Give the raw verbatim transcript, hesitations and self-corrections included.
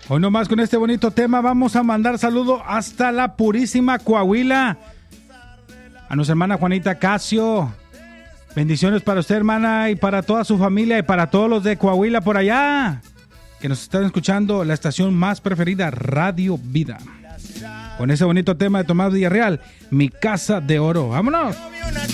Hoy nomás con este bonito tema vamos a mandar saludo hasta la Purísima Coahuila. A nuestra hermana Juanita Casio. Bendiciones para usted, hermana, y para toda su familia y para todos los de Coahuila por allá que nos están escuchando, la estación más preferida, Radio Vida. Con ese bonito tema de Tomás Villarreal, Mi Casa de Oro. ¡Vámonos!